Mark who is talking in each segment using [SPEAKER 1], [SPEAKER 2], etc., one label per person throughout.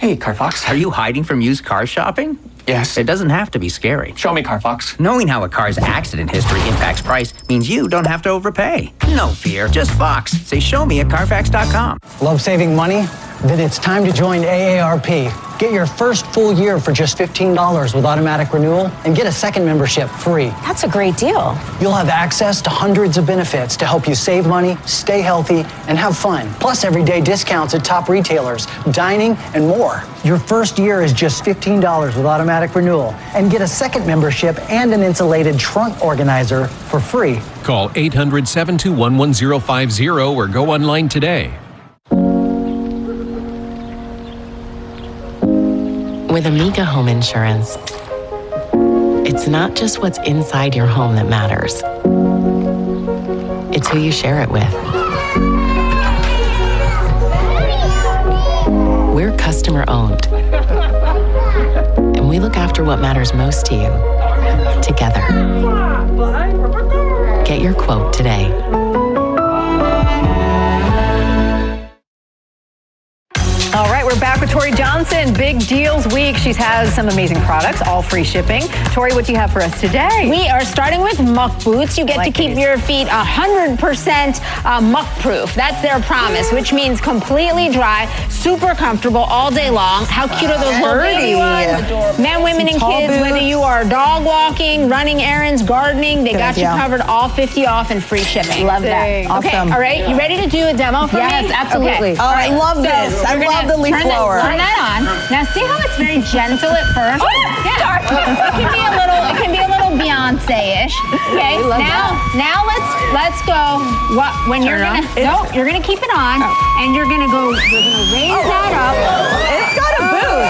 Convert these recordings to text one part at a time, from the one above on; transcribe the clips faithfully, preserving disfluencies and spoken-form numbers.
[SPEAKER 1] Hey, Carfax.
[SPEAKER 2] Are you hiding from used car shopping?
[SPEAKER 1] Yes.
[SPEAKER 2] It doesn't have to be scary.
[SPEAKER 1] Show me, Carfax.
[SPEAKER 2] Knowing how a car's accident history impacts price means you don't have to overpay. No fear, just Fox. Say show me at Carfax dot com.
[SPEAKER 3] Love saving money? Then it's time to join A A R P. Get your first full year for just fifteen dollars with automatic renewal and get a second membership free.
[SPEAKER 4] That's a great deal.
[SPEAKER 3] You'll have access to hundreds of benefits to help you save money, stay healthy, and have fun. Plus everyday discounts at top retailers, dining, and more. Your first year is just fifteen dollars with automatic renewal and get a second membership and an insulated trunk organizer for free.
[SPEAKER 5] Call eight hundred, seven two one, one zero five zero or go online today.
[SPEAKER 6] With Amiga Home Insurance, it's not just what's inside your home that matters. It's who you share it with. We're customer owned, and we look after what matters most to you, together. Get your quote today.
[SPEAKER 7] All right, we're back with Tori Johnson. Big Deals Week. She has some amazing products, all free shipping. Tori, what do you have for us today?
[SPEAKER 4] We are starting with Muck Boots. You get
[SPEAKER 7] Like
[SPEAKER 4] to keep
[SPEAKER 7] these.
[SPEAKER 4] your feet one hundred percent uh, muck-proof. That's their promise, which means completely dry, super comfortable all day long. How cute are those little baby ones? Men, women, and
[SPEAKER 8] Some tall
[SPEAKER 4] kids, whether
[SPEAKER 8] boots.
[SPEAKER 4] you are dog walking, running errands, gardening, they
[SPEAKER 8] Good
[SPEAKER 4] got
[SPEAKER 8] idea.
[SPEAKER 4] you covered, all fifty off and free shipping.
[SPEAKER 8] Love that.
[SPEAKER 7] Dang.
[SPEAKER 4] Okay,
[SPEAKER 8] Awesome.
[SPEAKER 4] all right, you ready to do a demo for
[SPEAKER 7] Yes,
[SPEAKER 4] me?
[SPEAKER 7] absolutely.
[SPEAKER 4] Okay.
[SPEAKER 8] Oh, I love
[SPEAKER 4] So
[SPEAKER 8] this. I
[SPEAKER 4] we're
[SPEAKER 8] love
[SPEAKER 4] gonna
[SPEAKER 8] the leaf
[SPEAKER 4] turn
[SPEAKER 8] blower.
[SPEAKER 4] Turn that on. Now see how it's very gentle at first? Yeah. It can be a little. It can be a little Beyonce-ish. Okay.
[SPEAKER 7] love
[SPEAKER 4] Now, now let's let's go. What when you're
[SPEAKER 7] Turn
[SPEAKER 4] gonna?
[SPEAKER 7] it on?
[SPEAKER 4] No, you're gonna keep it on, and you're gonna go. You're gonna raise that up.
[SPEAKER 8] It's got a boost.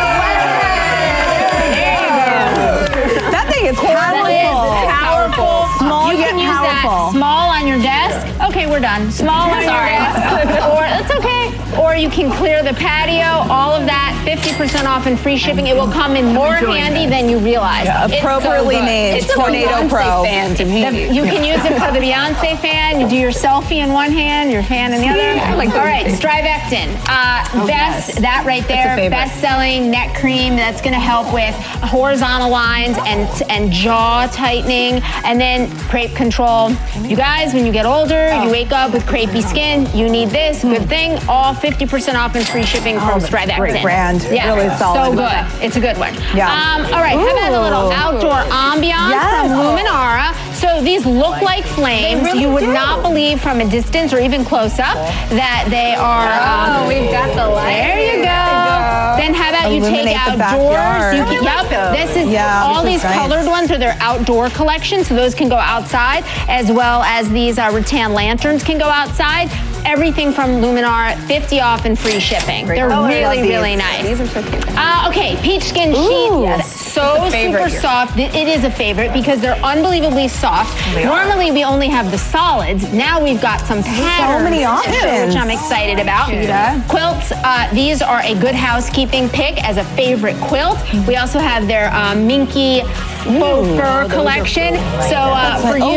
[SPEAKER 4] There you go.
[SPEAKER 8] That thing is
[SPEAKER 4] That is
[SPEAKER 8] powerful.
[SPEAKER 4] powerful.
[SPEAKER 8] Small
[SPEAKER 4] you
[SPEAKER 8] yet
[SPEAKER 4] can use
[SPEAKER 8] powerful.
[SPEAKER 4] that small on your desk. Okay, we're done. Small on your desk. Or it's okay. Or you can clear the patio. All of that, fifty percent off and free shipping. It will come in more handy than you realize. It's so
[SPEAKER 8] Appropriately
[SPEAKER 4] good.
[SPEAKER 8] named
[SPEAKER 4] It's a
[SPEAKER 8] Tornado
[SPEAKER 4] Beyonce
[SPEAKER 8] Pro.
[SPEAKER 4] fan to me. The- you can use it for the Beyonce fan. You do your selfie in one hand, your fan in the other. All right, Strivectin. Uh, best, that right there, best-selling neck cream. That's going to help with horizontal lines and and jaw tightening, and then crepe control. You guys, when you get older, you wake up with crepey skin. You need this. Good thing. All fifty percent off and free shipping from Strivectin.
[SPEAKER 8] Great brand.
[SPEAKER 4] Yeah,
[SPEAKER 8] Really solid.
[SPEAKER 4] so good. It's a good one.
[SPEAKER 8] Yeah.
[SPEAKER 4] Um, all right, how about a little outdoor ambiance
[SPEAKER 8] Yes.
[SPEAKER 4] from Luminara? So these look like flames.
[SPEAKER 8] really
[SPEAKER 4] you would
[SPEAKER 8] do.
[SPEAKER 4] not believe from a distance or even close up that they are. Um,
[SPEAKER 7] Oh, we've got the light.
[SPEAKER 4] There you go. Then how about you
[SPEAKER 8] Illuminate
[SPEAKER 4] take
[SPEAKER 8] the
[SPEAKER 4] outdoors?
[SPEAKER 8] backyard.
[SPEAKER 4] You
[SPEAKER 8] Oh,
[SPEAKER 4] can,
[SPEAKER 8] I
[SPEAKER 4] yep.
[SPEAKER 7] those.
[SPEAKER 4] This is
[SPEAKER 8] Yeah,
[SPEAKER 4] all
[SPEAKER 8] this
[SPEAKER 4] these
[SPEAKER 8] is nice.
[SPEAKER 4] colored ones are their outdoor collection, so those can go outside, as well as these uh, rattan lanterns can go outside. Everything from Luminar, fifty off and free shipping. They're
[SPEAKER 8] Oh, I love
[SPEAKER 4] really,
[SPEAKER 8] these.
[SPEAKER 4] really nice.
[SPEAKER 7] These are so cute.
[SPEAKER 4] Uh, okay, peach skin
[SPEAKER 8] Ooh.
[SPEAKER 4] sheet.
[SPEAKER 8] Yes.
[SPEAKER 4] So
[SPEAKER 7] It's a favorite
[SPEAKER 4] super
[SPEAKER 7] here.
[SPEAKER 4] soft. It it is a favorite because they're unbelievably soft. Normally we only have the solids. Now we've got some patterns,
[SPEAKER 8] many
[SPEAKER 4] too,
[SPEAKER 8] options.
[SPEAKER 4] which I'm excited about.
[SPEAKER 7] Cheetah.
[SPEAKER 4] Quilts. Uh, these are a good housekeeping pick as a favorite quilt. We also have their uh, Minky faux fur collection. So uh, for you.